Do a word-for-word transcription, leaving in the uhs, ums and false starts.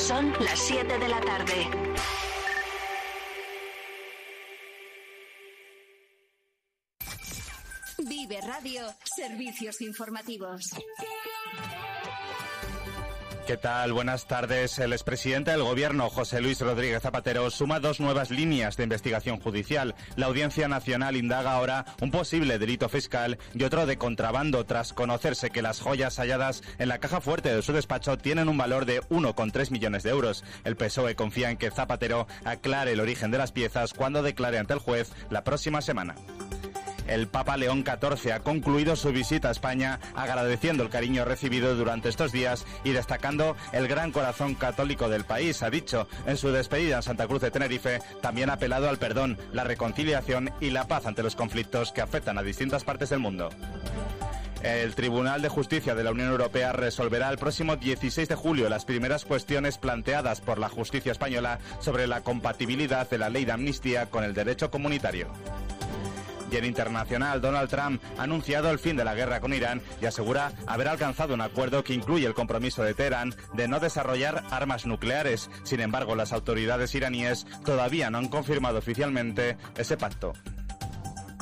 Son las siete de la tarde. Vive Radio, servicios informativos. ¿Qué tal? Buenas tardes. El expresidente del Gobierno, José Luis Rodríguez Zapatero, suma dos nuevas líneas de investigación judicial. La Audiencia Nacional indaga ahora un posible delito fiscal y otro de contrabando, tras conocerse que las joyas halladas en la caja fuerte de su despacho tienen un valor de uno coma tres millones de euros. El P S O E confía en que Zapatero aclare el origen de las piezas cuando declare ante el juez la próxima semana. El Papa León catorce ha concluido su visita a España agradeciendo el cariño recibido durante estos días y destacando el gran corazón católico del país. Ha dicho en su despedida en Santa Cruz de Tenerife, también ha apelado al perdón, la reconciliación y la paz ante los conflictos que afectan a distintas partes del mundo. El Tribunal de Justicia de la Unión Europea resolverá el próximo dieciséis de julio las primeras cuestiones planteadas por la justicia española sobre la compatibilidad de la ley de amnistía con el derecho comunitario. Y en internacional, Donald Trump ha anunciado el fin de la guerra con Irán y asegura haber alcanzado un acuerdo que incluye el compromiso de Teherán de no desarrollar armas nucleares. Sin embargo, las autoridades iraníes todavía no han confirmado oficialmente ese pacto.